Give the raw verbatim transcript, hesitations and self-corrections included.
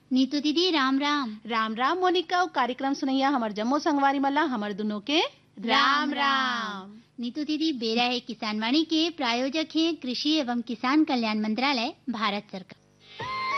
नीतू दीदी राम राम। राम राम मोनिका। कार्यक्रम सुनैया हमर जम्मो संगवारी मल्ला हमर दुनों के राम राम। नीतू दीदी बेरा है किसान वाणी के प्रायोजक हैं कृषि एवं किसान कल्याण मंत्रालय भारत सरकार।